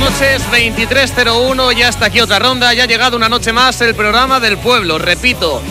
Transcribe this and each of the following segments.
noches, 23:01, ya está aquí otra ronda, ya ha llegado una noche más el programa del pueblo, repito,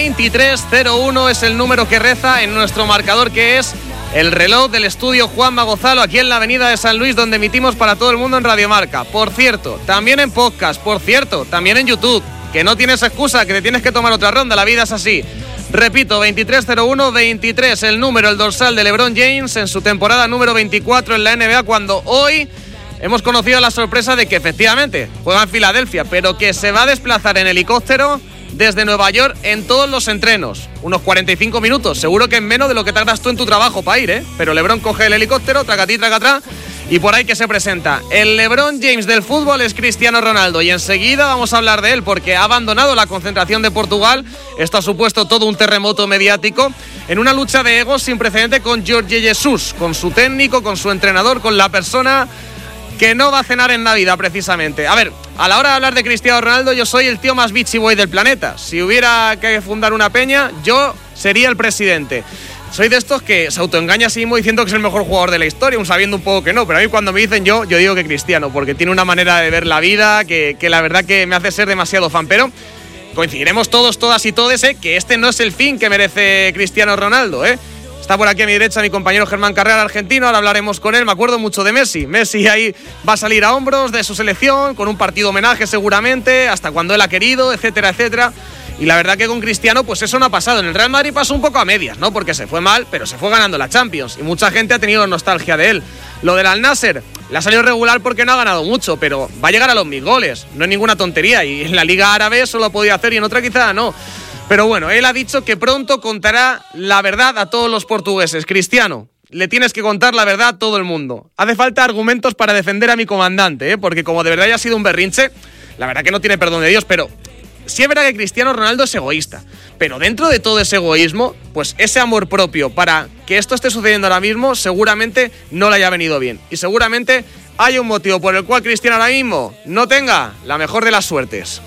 23:01 es el número que reza en nuestro marcador, que es el reloj del estudio Juanma Gonzalo, aquí en la avenida de San Luis, donde emitimos para todo el mundo en Radio Marca. Por cierto, también en podcast, por cierto, también en YouTube, que no tienes excusa, que te tienes que tomar otra ronda, la vida es así. Repito, 23:01, 23, el número, el dorsal de LeBron James en su temporada número 24 en la NBA, cuando hoy hemos conocido la sorpresa de que efectivamente juega en Filadelfia, pero que se va a desplazar en helicóptero desde Nueva York en todos los entrenos. Unos 45 minutos, seguro que es menos de lo que tardas tú en tu trabajo para ir, ¿eh? Pero LeBron coge el helicóptero, tracatí, tracatrá, y por ahí que se presenta. El LeBron James del fútbol es Cristiano Ronaldo, y enseguida vamos a hablar de él, porque ha abandonado la concentración de Portugal. Esto ha supuesto todo un terremoto mediático en una lucha de egos sin precedente con Jorge Jesus, con su técnico, con su entrenador, con la persona que no va a cenar en Navidad, precisamente. A ver, a la hora de hablar de Cristiano Ronaldo, yo soy el tío más bitchy boy del planeta. Si hubiera que fundar una peña, yo sería el presidente. Soy de estos que se autoengaña a sí mismo diciendo que es el mejor jugador de la historia, aun sabiendo un poco que no. Pero a mí cuando me dicen yo digo que Cristiano, porque tiene una manera de ver la vida que la verdad que me hace ser demasiado fan. Pero coincidiremos todos, todas y todes, que este no es el fin que merece Cristiano Ronaldo, Está por aquí a mi derecha mi compañero Germán Carrera, argentino, ahora hablaremos con él. Me acuerdo mucho de Messi. Messi ahí va a salir a hombros de su selección, con un partido homenaje seguramente, hasta cuando él ha querido, etcétera, etcétera. Y la verdad que con Cristiano, pues eso no ha pasado. En el Real Madrid pasó un poco a medias, ¿no? Porque se fue mal, pero se fue ganando la Champions. Y mucha gente ha tenido nostalgia de él. Lo del Al Nassr, le ha salido regular porque no ha ganado mucho, pero va a llegar a los 1000 goles. No es ninguna tontería. Y en la Liga Árabe eso lo podía hacer y en otra quizá no. Pero bueno, él ha dicho que pronto contará la verdad a todos los portugueses. Cristiano, le tienes que contar la verdad a todo el mundo. Hace falta argumentos para defender a mi comandante, porque como de verdad haya sido un berrinche, la verdad que no tiene perdón de Dios, pero sí es verdad que Cristiano Ronaldo es egoísta. Pero dentro de todo ese egoísmo, pues ese amor propio para que esto esté sucediendo ahora mismo, seguramente no le haya venido bien. Y seguramente hay un motivo por el cual Cristiano ahora mismo no tenga la mejor de las suertes.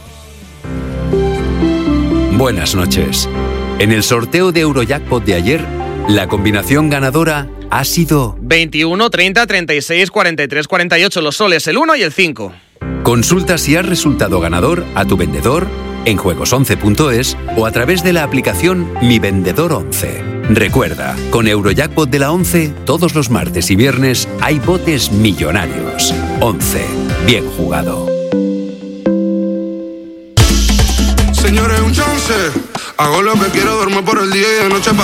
Buenas noches. En el sorteo de Eurojackpot de ayer, la combinación ganadora ha sido 21, 30, 36, 43, 48, los soles, el 1 y el 5. Consulta si has resultado ganador a tu vendedor en juegos11.es o a través de la aplicación Mi Vendedor 11. Recuerda, con Eurojackpot de la 11, todos los martes y viernes hay botes millonarios. 11. Bien jugado. Señores, un chance. Hago lo que quiero, duermo por el día y de noche